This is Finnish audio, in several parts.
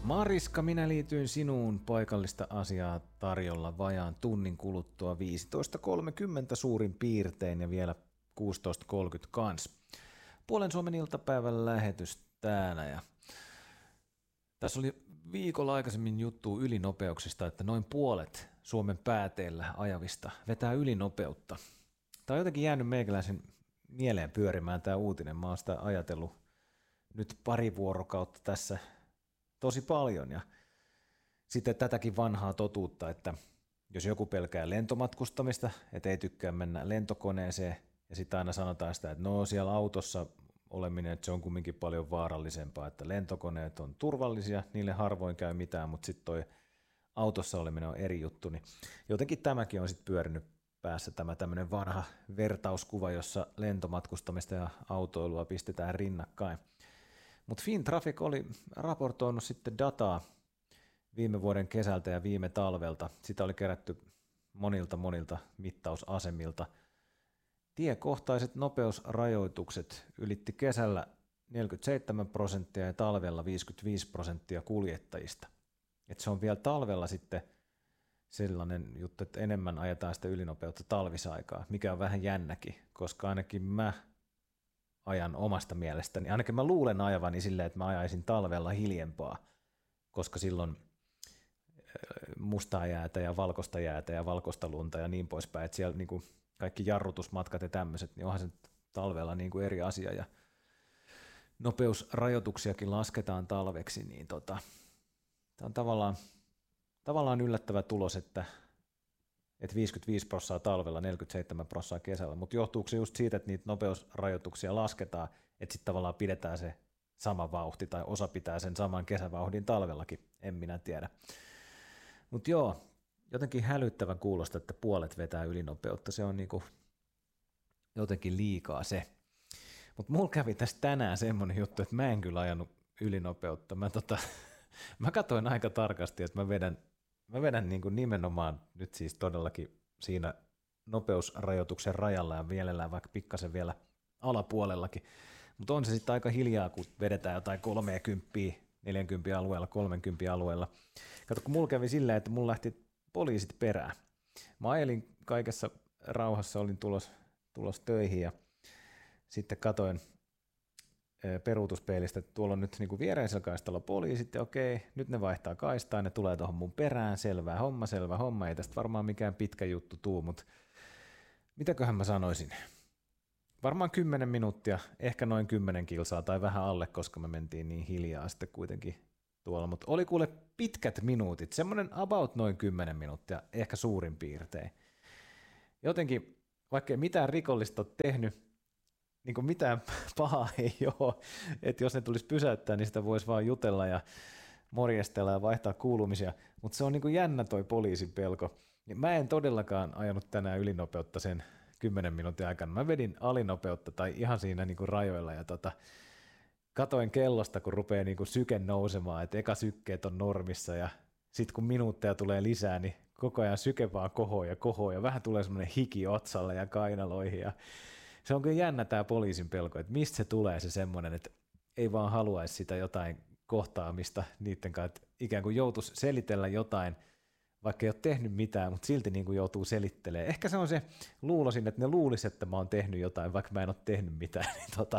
Mariska, minä liityin sinuun, paikallista asiaa tarjolla vajaan tunnin kuluttua 15.30 suurin piirtein ja vielä 16.30 kans. Puolen Suomen iltapäivän lähetys täällä ja tässä oli viikolla aikaisemmin juttu ylinopeuksista, että noin puolet Suomen pääteillä ajavista vetää ylinopeutta. Tämä on jotenkin jäänyt meikäläisen mieleen pyörimään tämä uutinen. Mä oon sitä ajatellut nyt pari vuorokautta tässä tosi paljon ja sitten tätäkin vanhaa totuutta, että jos joku pelkää lentomatkustamista, että ei tykkää mennä lentokoneeseen ja sitten aina sanotaan sitä, että no siellä autossa oleminen, että se on kumminkin paljon vaarallisempaa, että lentokoneet on turvallisia, niille harvoin käy mitään, mutta sitten toi autossa oleminen on eri juttu, niin jotenkin tämäkin on sitten pyörinyt päässä tämä tämmöinen vanha vertauskuva, jossa lentomatkustamista ja autoilua pistetään rinnakkain. Mutta Fintraffic oli raportoinut sitten dataa viime vuoden kesältä ja viime talvelta. Sitä oli kerätty monilta mittausasemilta. Tiekohtaiset nopeusrajoitukset ylitti kesällä 47% ja talvella 55% kuljettajista. Et se on vielä talvella sitten sellainen juttu, että enemmän ajetaan sitä ylinopeutta talvisaikaa, mikä on vähän jännäkin, koska ainakin mä ajan omasta mielestäni, ainakin mä luulen ajavani silleen, että mä ajaisin talvella hiljempaa, koska silloin mustaa jäätä ja valkoista lunta ja niin poispäin, että siellä niin kuin kaikki jarrutusmatkat ja tämmöiset, niin onhan se talvella niin kuin eri asia ja nopeusrajoituksiakin lasketaan talveksi, niin tämä on tavallaan yllättävä tulos, että 55% talvella, 47% kesällä, mutta johtuuko se just siitä, että niitä nopeusrajoituksia lasketaan, että sitten tavallaan pidetään se sama vauhti tai osa pitää sen saman kesävauhdin talvellakin, en minä tiedä. Mutta joo, jotenkin hälyttävän kuulosta, että puolet vetää ylinopeutta, se on niinku jotenkin liikaa se. Mutta mulla kävi tässä tänään semmoinen juttu, että mä en kyllä ajanut ylinopeutta, mä katsoin aika tarkasti, että mä vedän niin kuin nimenomaan nyt siis todellakin siinä nopeusrajoituksen rajalla ja mielellään vaikka pikkasen vielä alapuolellakin, mutta on se sitten aika hiljaa, kun vedetään jotain 30, 40 alueella, 30 alueella. Kato, kun mulla kävi silleen, että mulla lähti poliisit perään. Mä ajelin kaikessa rauhassa, olin tulos töihin ja sitten katoin peruutuspeilistä, että tuolla on nyt niin kuin viereisellä kaistalla poliisit ja okei, nyt ne vaihtaa kaistaa, ne tulee tuohon mun perään, selvä homma, ei tästä varmaan mikään pitkä juttu tuu, mutta mitäköhän mä sanoisin? Varmaan 10 minuuttia, ehkä noin 10 kilsaa tai vähän alle, koska me mentiin niin hiljaa sitten kuitenkin tuolla, mutta oli kuule pitkät minuutit, semmoinen about noin 10 minuuttia, ehkä suurin piirtein. Jotenkin, vaikka ei mitään rikollista ole tehnyt, niin kuin mitään pahaa ei ole, että jos ne tulisi pysäyttää, niin sitä voisi vaan jutella ja morjestella ja vaihtaa kuulumisia, mutta se on niin kuin jännä toi poliisin pelko. Mä en todellakaan ajanut tänään ylinopeutta sen 10 minuutin aikana. Mä vedin alinopeutta tai ihan siinä niin kuin rajoilla ja katoin kellosta, kun rupeaa niin kuin syke nousemaan, että eka sykkeet on normissa ja sitten kun minuutteja tulee lisää, niin koko ajan syke vaan kohoo ja vähän tulee semmoinen hiki otsalle ja kainaloihin ja se on kyllä jännä tämä poliisin pelko, että mistä se tulee se semmoinen, että ei vaan haluaisi sitä jotain kohtaamista niiden kanssa, että ikään kuin joutuisi selitellä jotain, vaikka ei ole tehnyt mitään, mutta silti niin kuin joutuu selittelemään. Ehkä se on se, luuloisin, että ne luulisi, että mä oon tehnyt jotain, vaikka mä en ole tehnyt mitään, niin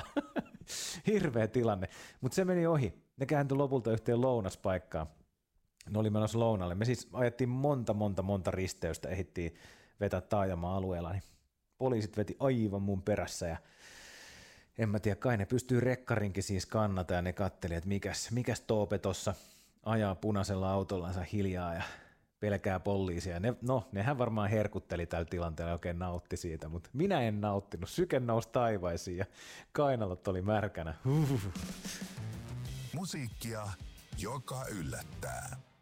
hirveä tilanne. Mutta se meni ohi. Ne kääntyi lopulta yhteen lounaspaikkaan. Ne oli menossa lounalle. Me siis ajettiin monta risteystä, ehdittiin vetää taajama-alueella, niin poliisit veti aivan mun perässä ja en mä tiedä, kai ne pystyy rekkarinkin siis kannata ja ne katteli, että mikäs Toope tossa ajaa punaisella autollansa hiljaa ja pelkää poliisia. Nehän varmaan herkutteli tällä tilanteella ja oikein nautti siitä, mutta minä en nauttinut. Syke nousi taivaisiin ja kainalot oli märkänä. Musiikkia, joka yllättää.